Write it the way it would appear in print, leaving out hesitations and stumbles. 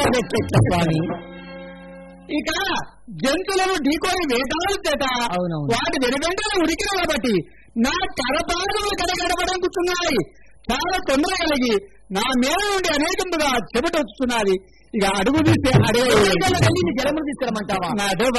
స్వామి. ఇక జంతువులను ఢీకొని వేటాడు చేత వాటి వెనువెంటనే ఉడికిన కాబట్టి నా కరపాదులు కడగడపడం కూర్చున్నాయి. చాలా తొందర కలిగి నా మేర నుండి అనేకంగా చెమట వస్తున్నది. ఇక అడుగు తీస్తే అడే జలములు తీసుకురమ్మంటావా?